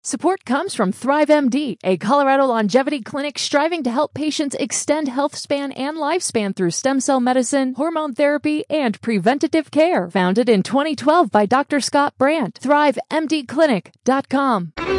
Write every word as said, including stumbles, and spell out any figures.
Support comes from ThriveMD, a Colorado longevity clinic striving to help patients extend health span and lifespan through stem cell medicine, hormone therapy, and preventative care. Founded in twenty twelve by Doctor Scott Brandt. Thrive M D Clinic dot com.